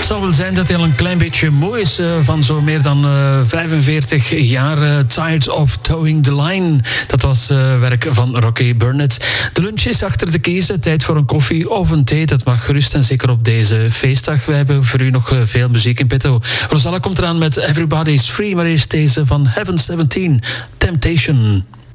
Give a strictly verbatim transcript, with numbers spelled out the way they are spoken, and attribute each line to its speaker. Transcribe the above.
Speaker 1: Het zal wel zijn dat hij al een klein beetje moe is uh, van zo meer dan uh, vijfenveertig jaar. Uh, Tired of Towing the Line. Dat was uh, werk van Rocky Burnett. De lunch is achter de kiezen. Tijd voor een koffie of een thee. Dat mag gerust en zeker op deze feestdag. We hebben voor u nog uh, veel muziek in petto. Rosalla komt eraan met Everybody's Free. Maar eerst deze van Heaven zeventien. Temptation.